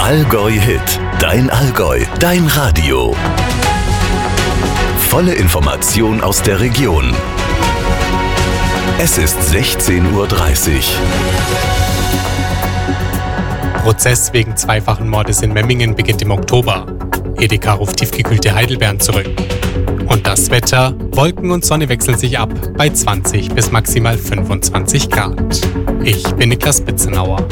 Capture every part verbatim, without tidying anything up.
Allgäu Hit, dein Allgäu, dein Radio. Volle Information aus der Region. Es ist sechzehn Uhr dreißig. Prozess wegen zweifachen Mordes in Memmingen beginnt im Oktober. Edeka ruft tiefgekühlte Heidelbeeren zurück. Und das Wetter, Wolken und Sonne wechseln sich ab bei zwanzig bis maximal fünfundzwanzig Grad. Ich bin Niklas Bitzenauer.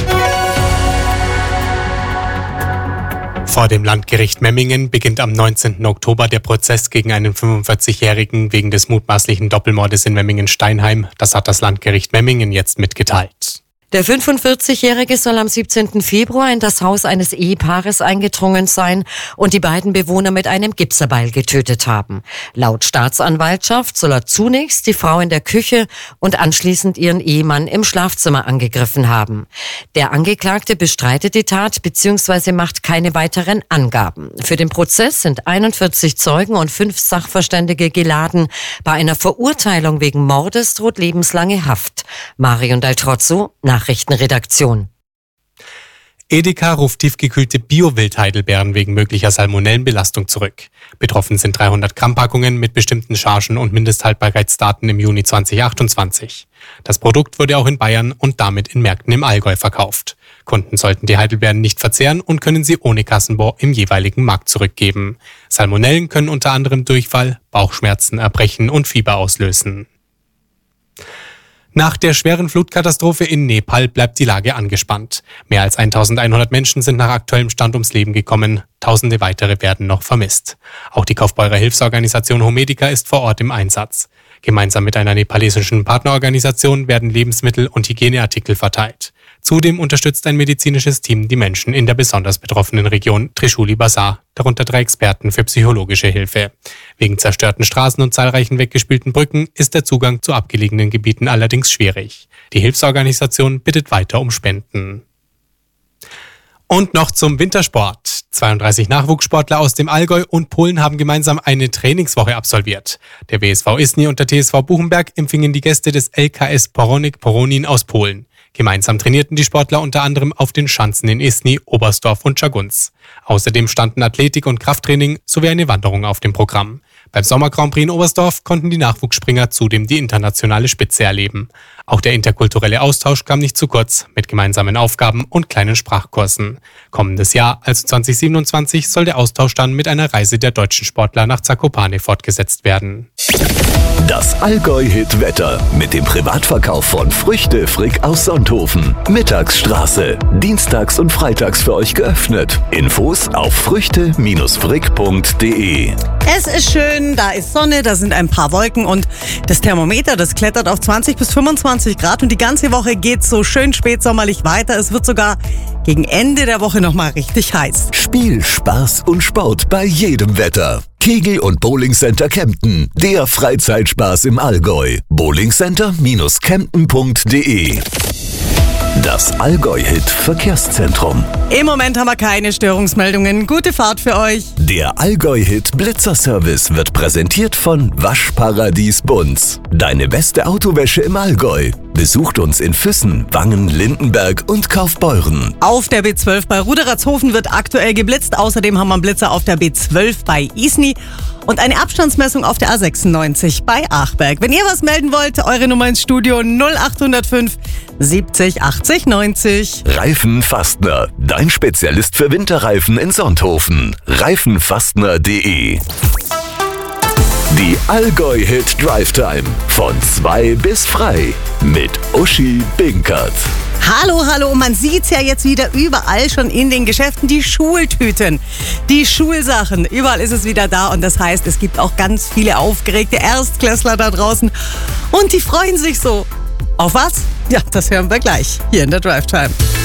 Vor dem Landgericht Memmingen beginnt am neunzehnten Oktober der Prozess gegen einen fünfundvierzigjährigen wegen des mutmaßlichen Doppelmordes in Memmingen-Steinheim. Das hat das Landgericht Memmingen jetzt mitgeteilt. Der fünfundvierzigjährige soll am siebzehnten Februar in das Haus eines Ehepaares eingedrungen sein und die beiden Bewohner mit einem Gipserbeil getötet haben. Laut Staatsanwaltschaft soll er zunächst die Frau in der Küche und anschließend ihren Ehemann im Schlafzimmer angegriffen haben. Der Angeklagte bestreitet die Tat bzw. macht keine weiteren Angaben. Für den Prozess sind einundvierzig Zeugen und fünf Sachverständige geladen. Bei einer Verurteilung wegen Mordes droht lebenslange Haft. Marion Daltrozzo, Nachrichtenredaktion. Edeka ruft tiefgekühlte Bio-Wild-Heidelbeeren wegen möglicher Salmonellenbelastung zurück. Betroffen sind dreihundert Gramm Packungen mit bestimmten Chargen und Mindesthaltbarkeitsdaten im Juni zweitausendachtundzwanzig. Das Produkt wurde auch in Bayern und damit in Märkten im Allgäu verkauft. Kunden sollten die Heidelbeeren nicht verzehren und können sie ohne Kassenbon im jeweiligen Markt zurückgeben. Salmonellen können unter anderem Durchfall, Bauchschmerzen, Erbrechen und Fieber auslösen. Nach der schweren Flutkatastrophe in Nepal bleibt die Lage angespannt. Mehr als eintausendeinhundert Menschen sind nach aktuellem Stand ums Leben gekommen. Tausende weitere werden noch vermisst. Auch die Kaufbeurer Hilfsorganisation Homedica ist vor Ort im Einsatz. Gemeinsam mit einer nepalesischen Partnerorganisation werden Lebensmittel und Hygieneartikel verteilt. Zudem unterstützt ein medizinisches Team die Menschen in der besonders betroffenen Region Trishuli Bazaar, darunter drei Experten für psychologische Hilfe. Wegen zerstörten Straßen und zahlreichen weggespülten Brücken ist der Zugang zu abgelegenen Gebieten allerdings schwierig. Die Hilfsorganisation bittet weiter um Spenden. Und noch zum Wintersport. zweiunddreißig Nachwuchssportler aus dem Allgäu und Polen haben gemeinsam eine Trainingswoche absolviert. Der W S V Isny und der T S V Buchenberg empfingen die Gäste des L K S Poronik Poronin aus Polen. Gemeinsam trainierten die Sportler unter anderem auf den Schanzen in Isny, Oberstdorf und Schagunz. Außerdem standen Athletik- und Krafttraining sowie eine Wanderung auf dem Programm. Beim Sommer-Grand Prix in Oberstdorf konnten die Nachwuchsspringer zudem die internationale Spitze erleben. Auch der interkulturelle Austausch kam nicht zu kurz, mit gemeinsamen Aufgaben und kleinen Sprachkursen. Kommendes Jahr, also zweitausendsiebenundzwanzig, soll der Austausch dann mit einer Reise der deutschen Sportler nach Zakopane fortgesetzt werden. Das Allgäu-Hit-Wetter mit dem Privatverkauf von Früchte Frick aus Sonthofen. Mittagsstraße. Dienstags und freitags für euch geöffnet. Infos auf früchte frick punkt de. Es ist schön, da ist Sonne, da sind ein paar Wolken und das Thermometer, das klettert auf zwanzig bis fünfundzwanzig Grad und die ganze Woche geht so schön spätsommerlich weiter. Es wird sogar gegen Ende der Woche nochmal richtig heiß. Spiel, Spaß und Sport bei jedem Wetter. Kegel- und Bowling Center Kempten, der Freizeitspaß im Allgäu. bowlingcenter Bindestrich kempten punkt de. Das Allgäu-Hit-Verkehrszentrum. Im Moment haben wir keine Störungsmeldungen. Gute Fahrt für euch. Der Allgäu-Hit-Blitzer-Service wird präsentiert von Waschparadies Bunz. Deine beste Autowäsche im Allgäu. Besucht uns in Füssen, Wangen, Lindenberg und Kaufbeuren. Auf der B zwölf bei Ruderatshofen wird aktuell geblitzt. Außerdem haben wir einen Blitzer auf der B zwölf bei Isny und eine Abstandsmessung auf der A sechsundneunzig bei Achberg. Wenn ihr was melden wollt, eure Nummer ins Studio null acht null fünf siebzig achtzig neunzig. Reifenfastner, dein Spezialist für Winterreifen in Sonthofen. reifenfastner punkt de. Die Allgäu-Hit Drive Time von zwei bis frei mit Uschi Binkert. Hallo, hallo, man sieht's ja jetzt wieder überall schon in den Geschäften, die Schultüten, die Schulsachen, überall ist es wieder da und das heißt, es gibt auch ganz viele aufgeregte Erstklässler da draußen und die freuen sich so. Auf was? Ja, das hören wir gleich hier in der Drive Time.